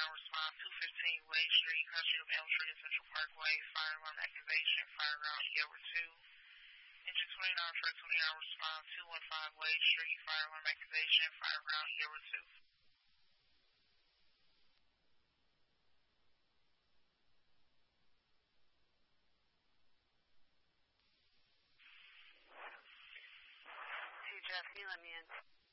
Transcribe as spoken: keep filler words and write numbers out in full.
hour response, two fifteen Wade Street, Country of Elm Street, Central Parkway, fire alarm activation, fire ground Gilbert two. Engine twenty-nine, truck twenty hour response, two fifteen Wade Street, fire alarm activation, fire ground Gilbert two. Jeff, can you let me in?